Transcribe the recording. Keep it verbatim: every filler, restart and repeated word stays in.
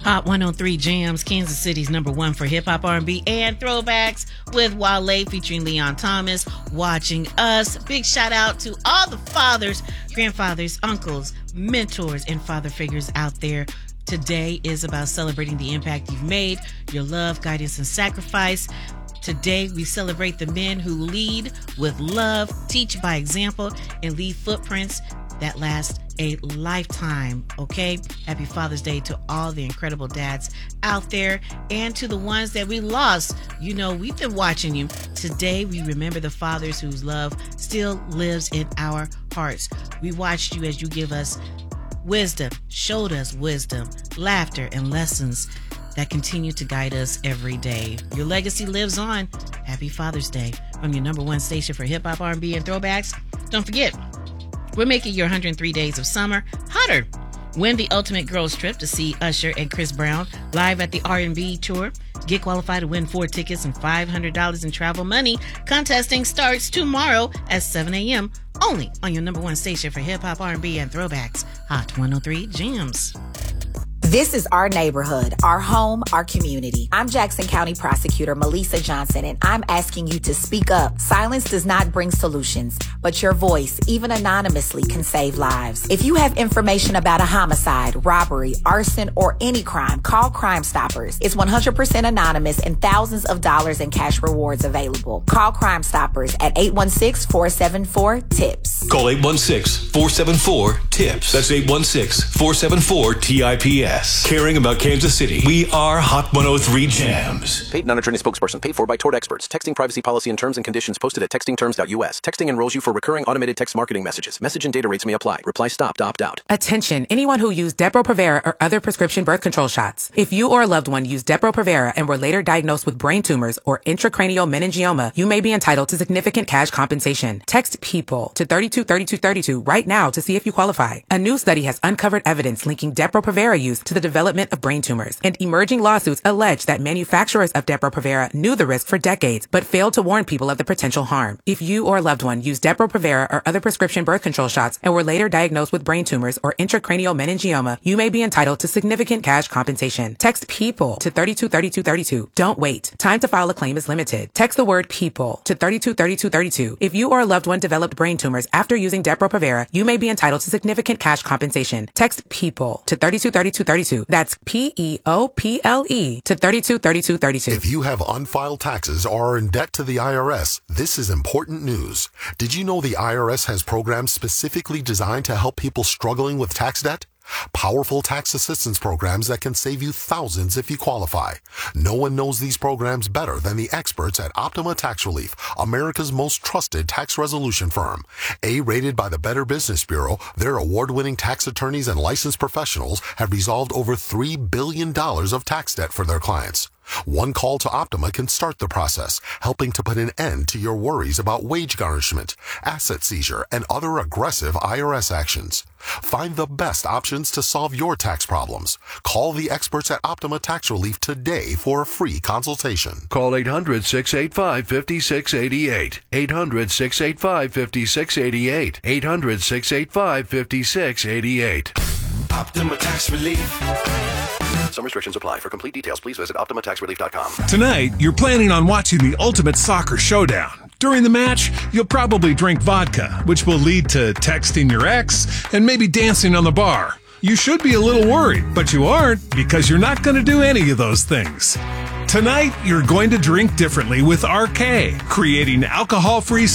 Hot one oh three Jams, Kansas City's number one for hip-hop, R and B, and throwbacks with Wale featuring Leon Thomas. Watching us. Big shout out to all the fathers, grandfathers, uncles, mentors, and father figures out there. Today is about celebrating the impact you've made, your love, guidance, and sacrifice. Today, we celebrate the men who lead with love, teach by example, and leave footprints that last a lifetime, okay? Happy Father's Day to all the incredible dads out there and to the ones that we lost. You know, we've been watching you. Today, we remember the fathers whose love still lives in our hearts. We watched you as you give us wisdom, showed us wisdom, laughter, and lessons that continue to guide us every day. Your legacy lives on. Happy Father's Day from your number one station for hip-hop, R and B, and throwbacks. Don't forget, we're making your one hundred three days of summer hotter. Win the ultimate girls trip to see Usher and Chris Brown live at the R and B tour. Get qualified to win four tickets and five hundred dollars in travel money. Contesting starts tomorrow at seven a.m. only on your number one station for hip-hop, R and B, and throwbacks. Hot one oh three Jams. This is our neighborhood, our home, our community. I'm Jackson County Prosecutor Melissa Johnson, and I'm asking you to speak up. Silence does not bring solutions, but your voice, even anonymously, can save lives. If you have information about a homicide, robbery, arson, or any crime, call Crime Stoppers. It's one hundred percent anonymous and thousands of dollars in cash rewards available. Call Crime Stoppers at eight one six, four seven four, TIPS. Call eight one six, four seven four, TIPS. That's eight one six, four seven four, T I P S. Caring about Kansas City. We are Hot one oh three Jams. Paid non-attorney spokesperson paid for by Tort Experts. Texting privacy policy and terms and conditions posted at texting terms dot U S. Texting enrolls you for recurring automated text marketing messages. Message and data rates may apply. Reply stop to opt out. Attention, anyone who used Depo-Provera or other prescription birth control shots. If you or a loved one used Depo-Provera and were later diagnosed with brain tumors or intracranial meningioma, you may be entitled to significant cash compensation. Text PEOPLE to three two three two three two right now to see if you qualify. A new study has uncovered evidence linking Depo-Provera use to the development of brain tumors, and emerging lawsuits allege that manufacturers of Depo-Provera knew the risk for decades but failed to warn people of the potential harm. If you or a loved one used Depo-Provera or other prescription birth control shots and were later diagnosed with brain tumors or intracranial meningioma, you may be entitled to significant cash compensation. Text PEOPLE to three two three two three two. Don't wait. Time to file a claim is limited. Text the word PEOPLE to three two three two three two. If you or a loved one developed brain tumors after using Depo-Provera, you may be entitled to significant cash compensation. Text PEOPLE to three two three two three two. That's P E O P L E to three two three two three two. If you have unfiled taxes or are in debt to the I R S, this is important news. Did you know the I R S has programs specifically designed to help people struggling with tax debt? Powerful tax assistance programs that can save you thousands if you qualify. No one knows these programs better than the experts at Optima Tax Relief, America's most trusted tax resolution firm. A-rated by the Better Business Bureau, their award-winning tax attorneys and licensed professionals have resolved over three billion dollars of tax debt for their clients. One call to Optima can start the process, helping to put an end to your worries about wage garnishment, asset seizure, and other aggressive I R S actions. Find the best options to solve your tax problems. Call the experts at Optima Tax Relief today for a free consultation. Call eight hundred, six eight five, five six eight eight. eight hundred, six eight five, five six eight eight. eight hundred, six eight five, five six eight eight. Optima Tax Relief. Some restrictions apply. For complete details, please visit optima tax relief dot com. Tonight, you're planning on watching the Ultimate Soccer Showdown. During the match, you'll probably drink vodka, which will lead to texting your ex and maybe dancing on the bar. You should be a little worried, but you aren't, because you're not going to do any of those things. Tonight, you're going to drink differently with R K, creating alcohol-free